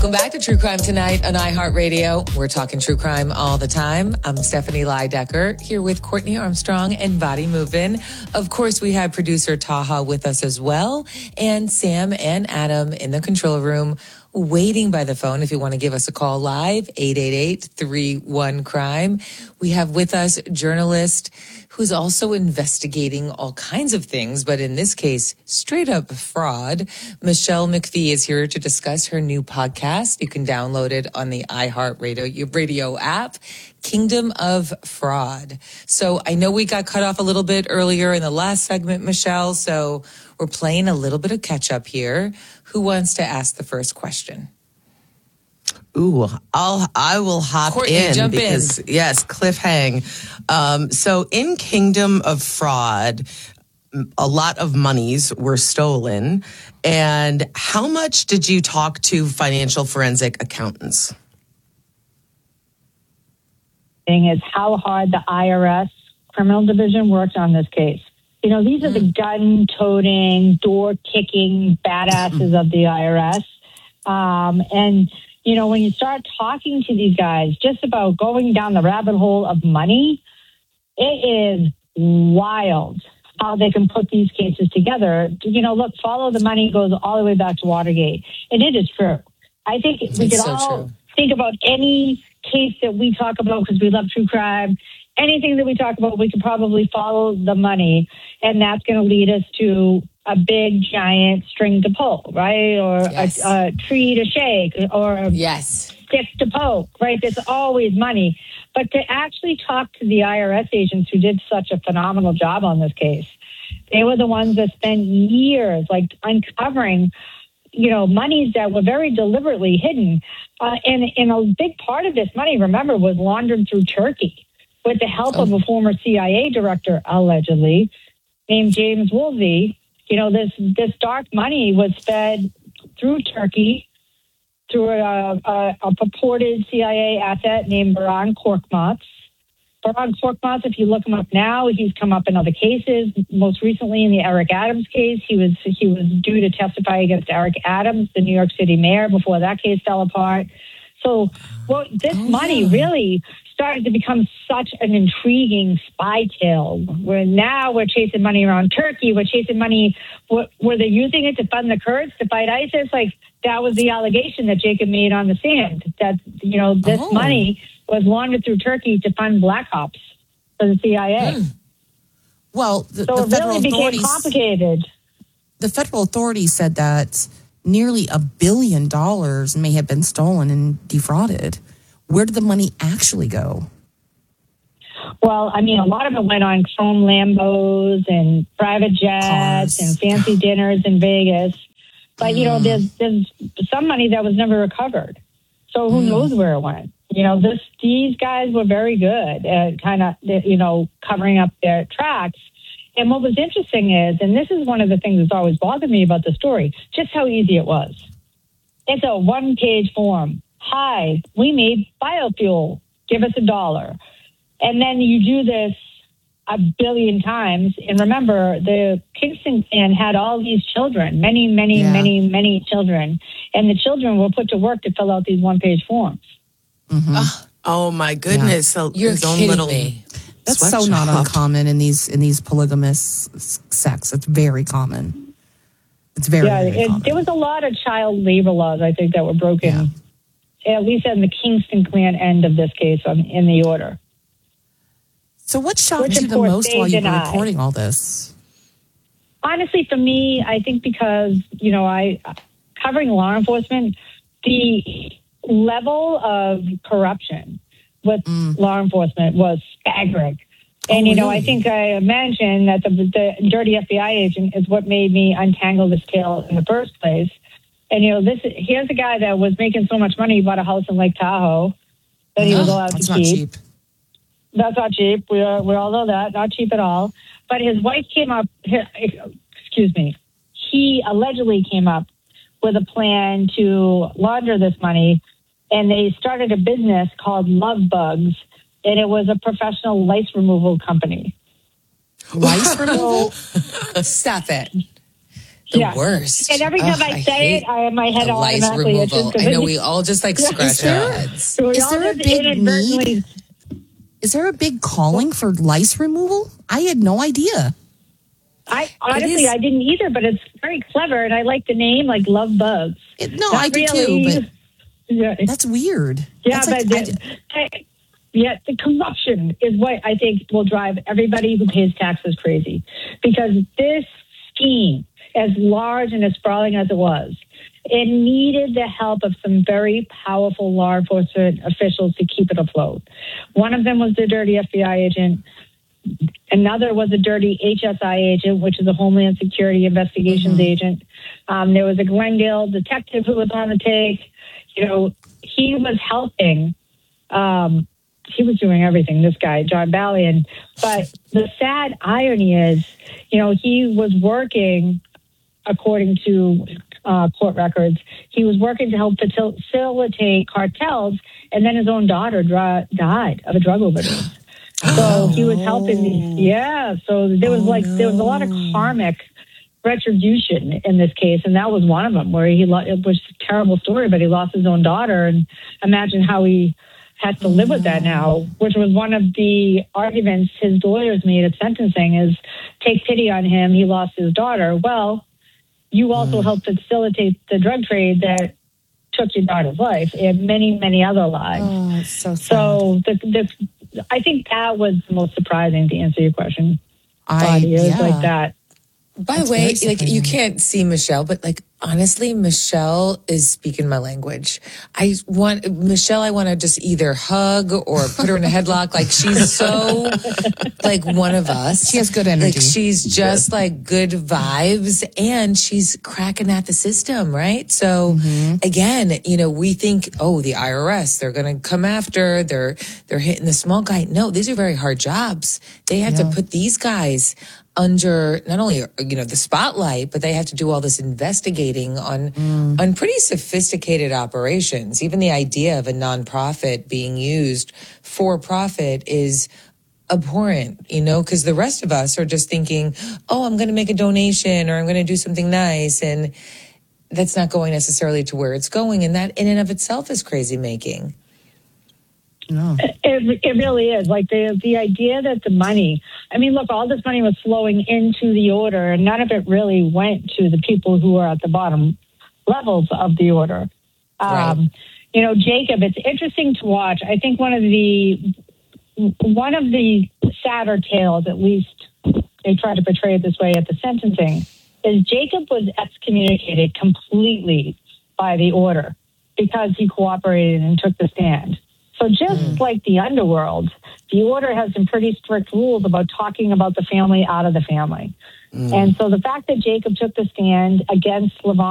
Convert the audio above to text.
Welcome back to True Crime Tonight on iHeartRadio. We're talking true crime all the time. I'm Stephanie Leidecker here with Courtney Armstrong and Body Movin'. Of course, we have producer Taha with us as well, and Sam and Adam in the control room waiting by the phone. If you want to give us a call live, 888-31-CRIME. We have with us journalist who's also investigating all kinds of things, but in this case, straight up fraud. Michelle McPhee is here to discuss her new podcast. You can download it on the iHeartRadio radio app, Kingdom of Fraud. So I know we got cut off a little bit earlier in the last segment, Michelle, so we're playing a little bit of catch up here. Who wants to ask the first question? Ooh, I will hop Courtney, in jump because in. Yes, cliffhang. So in Kingdom of Fraud, a lot of monies were stolen. And how much did you talk to financial forensic accountants? Thing is how hard the IRS criminal division worked on this case. You know, these are the gun-toting, door-kicking badasses of the IRS. And, you know, when you start talking to these guys just about going down the rabbit hole of money, it is wild how they can put these cases together. You know, look, Follow the Money goes all the way back to Watergate. And it is true. I think we could all think about any case that we talk about because we love true crime. Anything that we talk about, we could probably follow the money, and that's going to lead us to a big, giant string to pull, right? Or a tree to shake, or a stick to poke, right? There's always money. But to actually talk to the IRS agents who did such a phenomenal job on this case, they were the ones that spent years, like, uncovering, you know, monies that were very deliberately hidden. And a big part of this money, remember, was laundered through Turkey with the help of a former CIA director, allegedly, named James Woolsey. You know, this dark money was fed through Turkey through a purported CIA asset named Baran Korkmaz. Baran Korkmaz, if you look him up now, he's come up in other cases. Most recently in the Eric Adams case, he was due to testify against Eric Adams, the New York City mayor, before that case fell apart. So this money really started to become such an intriguing spy tale. Where now we're chasing money around Turkey. We're chasing money. Were they using it to fund the Kurds to fight ISIS? Like, that was the allegation that Jacob made on the stand, that, you know, this money was laundered through Turkey to fund black ops for the CIA. Well, so it really became complicated. The federal authorities said that nearly $1 billion may have been stolen and defrauded. Where did the money actually go? Well, I mean, a lot of it went on chrome Lambos and private jets and fancy dinners in Vegas. But, you know, there's some money that was never recovered. So who knows where it went? You know, these guys were very good at kind of, you know, covering up their tracks. And what was interesting is, and this is one of the things that's always bothered me about the story, just how easy it was. It's a one-page form. Hi, we made biofuel. Give us $1. And then you do this 1 billion times. And remember, the Kingston clan had all these children, many children. And the children were put to work to fill out these one-page forms. Oh, my goodness. So you're kidding me. That's so not uncommon in these polygamous sects. It's very common. It's very common. There was a lot of child labor laws, I think, that were broken, at least in the Kingston clan end of this case in the order. So what shocked you the most while you were reporting all this? Honestly, for me, I think because, you know, covering law enforcement, the level of corruption with law enforcement was staggering. And, you know, I think I mentioned that the dirty FBI agent is what made me untangle this tale in the first place. And, you know, here's a guy that was making so much money, he bought a house in Lake Tahoe that he was allowed to keep. Not cheap. That's not cheap. We all know that. Not cheap at all. But his wife came up, he allegedly came up with a plan to launder this money. And they started a business called Love Bugs, and it was a professional lice removal company. Lice removal? Stop it. The worst. And every time I say it, I have my head the lice automatically removal. itches. I know we all just like scratch our heads. So we Is all there a just big inadvertently- need? Is there a big calling for lice removal? I had no idea. I didn't either, but it's very clever, and I like the name, like Love Bugs. I do too, but yeah, that's weird. yeah, That's but the corruption is what I think will drive everybody who pays taxes crazy, because this scheme, as large and as sprawling as it was, it needed the help of some very powerful law enforcement officials to keep it afloat. One of them was the dirty FBI agent. Another was a dirty HSI agent, which is a Homeland Security Investigations agent. There was a Glendale detective who was on the take. You know, he was helping. He was doing everything, this guy, John Ballion. But the sad irony is, you know, he was working, according to court records, he was working to help facilitate cartels, and then his own daughter died of a drug overdose. So he was helping these, so there was a lot of karmic retribution in this case, and that was one of them, where it was a terrible story, but he lost his own daughter, and imagine how he has to live with that now, which was one of the arguments his lawyers made at sentencing, is take pity on him, he lost his daughter. Well, you also helped facilitate the drug trade that took your daughter's life and many, many other lives. Oh, it's so sad. So I think that was the most surprising, to answer your question. Like that. By the way, like, you can't see Michelle, but like, honestly, Michelle is speaking my language. I want to just either hug or put her in a headlock. Like, she's so like one of us. She has good energy. Like, she's just like good vibes, and she's cracking at the system, right? So again, you know, we think, oh, the IRS, they're going to come after, they're hitting the small guy. No, these are very hard jobs. They have to put these guys under not only, you know, the spotlight, but they have to do all this investigating on pretty sophisticated operations. Even the idea of a nonprofit being used for profit is abhorrent, you know, because the rest of us are just thinking, oh, I'm going to make a donation or I'm going to do something nice. And that's not going necessarily to where it's going. And that in and of itself is crazy making. No. It really is. Like the idea that the money, I mean, look, all this money was flowing into the order, and none of it really went to the people who are at the bottom levels of the order. Right. You know, Jacob, it's interesting to watch. I think one of the sadder tales, at least they try to portray it this way at the sentencing, is Jacob was excommunicated completely by the order because he cooperated and took the stand. So just like the underworld, the order has some pretty strict rules about talking about the family out of the family. And so the fact that Jacob took the stand against LaVon